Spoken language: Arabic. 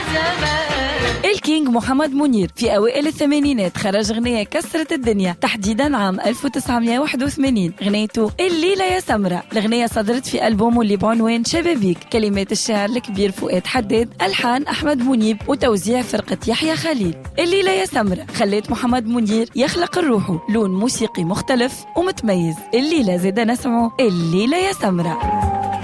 الكينج محمد منير في أوائل الثمانينات خرج غنية كسرت الدنيا، تحديدا عام 1981 غنيته الليلة يا سمرة. الغنية صدرت في ألبومه اللي بعنوان شبابيك، كلمات الشاعر الكبير فؤاد حداد، ألحان أحمد منيب، وتوزيع فرقة يحيى خليل. الليلة يا سمرة خلت محمد منير يخلق الروح لون موسيقي مختلف ومتميز. الليلة زاد نسمعه الليلة يا سمرة.